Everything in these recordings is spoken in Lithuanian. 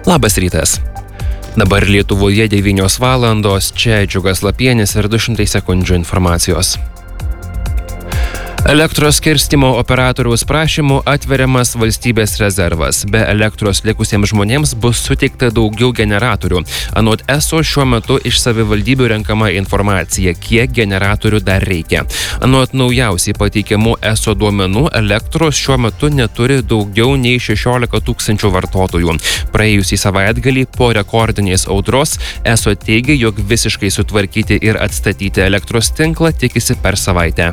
Labas rytas. Dabar Lietuvoje 9 valandos, čia Džiugas Lapienis ir 200 sekundžių informacijos. Elektros skirstymo operatoriaus prašymų atveriamas valstybės rezervas. Be elektros likusiems žmonėms bus suteikta daugiau generatorių. Anot ESO šiuo metu iš savivaldybių renkama informacija, kiek generatorių dar reikia. Anot naujausiai pateikiamų ESO duomenų, elektros šiuo metu neturi daugiau nei 16 000 vartotojų. Praėjusį savaitgalį po rekordinės audros ESO teigia, jog visiškai sutvarkyti ir atstatyti elektros tinklą tikisi per savaitę.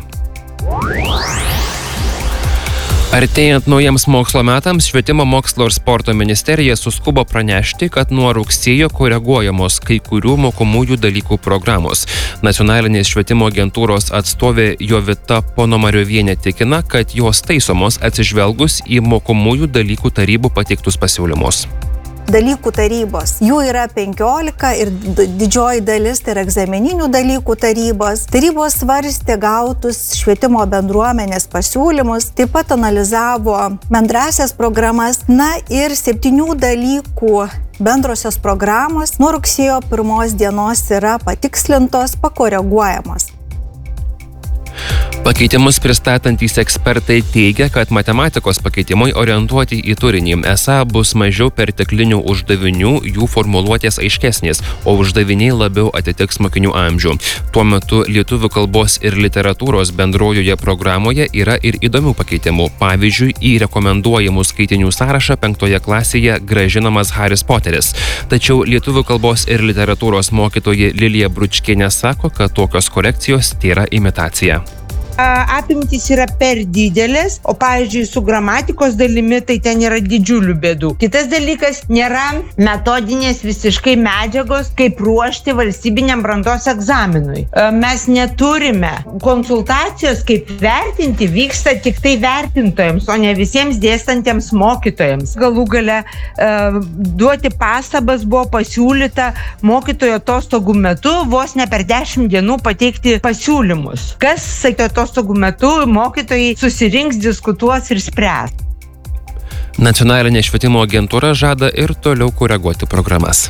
Artėjant naujiems mokslo metams, Švietimo mokslo ir sporto ministerija suskubo pranešti, kad nuo rugsėjo koreguojamos kai kurių mokomųjų dalykų programos. Nacionalinės švietimo agentūros atstovė Jovita Ponomariovienė tikina, kad jos taisomos atsižvelgus į mokomųjų dalykų tarybų pateiktus pasiūlymus. Dalykų tarybos. Jų yra 15 ir didžioji dalis tai yra egzamininių dalykų tarybos. Tarybos svarstė gautus švietimo bendruomenės pasiūlymus, taip pat analizavo bendrasias programas, ir 7 dalykų bendrosios programos nuo rugsėjo 1 dienos yra patikslintos, pakoreguojamos. Pakeitimus pristatantys ekspertai teigia, kad matematikos pakeitimai orientuoti į turinį. Esą bus mažiau perteklinių uždavinių, jų formuluotės aiškesnės, o uždaviniai labiau atitiks mokinių amžių. Tuo metu lietuvių kalbos ir literatūros bendrojoje programoje yra ir įdomių pakeitimų. Pavyzdžiui, į rekomenduojamų skaitinių sąrašą 5 klasėje grąžinamas Haris Poteris. Tačiau lietuvių kalbos ir literatūros mokytoja Lilija Bručkienė sako, kad tokios korekcijos tėra imitacija. Apimtys yra per didelės, o pavyzdžiui, su gramatikos dalimi tai ten yra didžiulių bėdų. Kitas dalykas, nėra metodinės visiškai medžiagos, kaip ruošti valstybiniam brandos egzaminui. Mes neturime konsultacijos, kaip vertinti, vyksta tik tai vertintojams, o ne visiems dėstantiems mokytojams. Galų gale duoti pastabas buvo pasiūlyta mokytojo atostogų metu vos ne per 10 dienų pateikti pasiūlymus. Kas atostogų metu mokytojai susirinks, diskutuos ir spręs. Nacionalinė švietimo agentūra žada ir toliau koreguoti programas.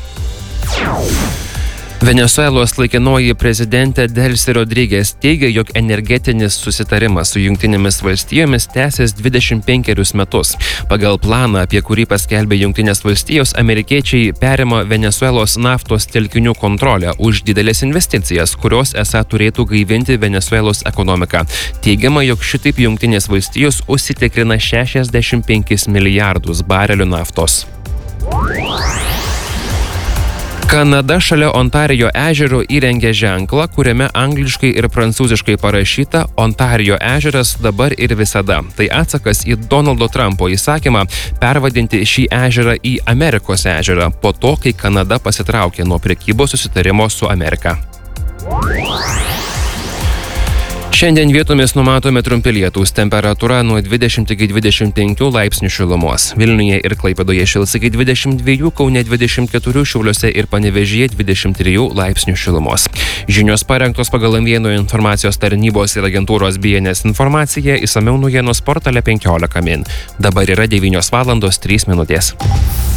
Venesuelos laikinoji prezidentė Delsi Rodriguez teigia, jog energetinis susitarimas su Jungtinėmis valstijomis tęsis 25 metus. Pagal planą, apie kurį paskelbė Jungtinės valstijos, amerikiečiai perima Venesuelos naftos telkinių kontrolę už didelės investicijas, kurios esą turėtų gaivinti Venesuelos ekonomiką. Teigiama, jog šitaip Jungtinės valstijos užsitikrina 65 milijardus barelių naftos. Kanada šalia Ontarijo ežero įrengė ženklą, kuriame angliškai ir prancūziškai parašyta "Ontarijo ežeras dabar ir visada". Tai atsakas į Donaldo Trumpo įsakymą pervadinti šį ežerą į Amerikos ežerą po to, kai Kanada pasitraukė nuo prekybos susitarimo su Amerika. Šiandien vietomis numatomi trumpi lietūs, temperatūra nuo 20 iki 25 laipsnių šilumos. Vilniuje ir Klaipėdoje šils iki 22, Kaune 24, Šiauliuose ir Panevėžyje 23 laipsnių šilumos. Žinios parengtos pagal Naujienų informacijos tarnybos ir agentūros BNS informaciją, išsamiau naujienos portale 15 min. Dabar yra 9 valandos 3 minutės.